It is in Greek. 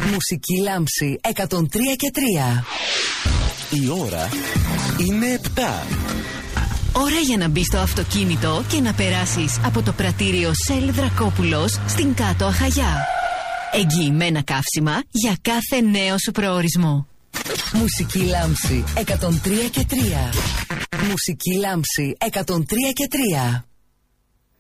Μουσική Λάμψη 103 και 3. Η ώρα είναι 7. Ώρα για να μπεις στο αυτοκίνητο και να περάσεις από το πρατήριο Shell Δρακόπουλος στην Κάτω Αχαγιά. Εγγυημένα καύσιμα για κάθε νέο σου προορισμό. Μουσική Λάμψη 103 και 3. Μουσική Λάμψη 103 και 3.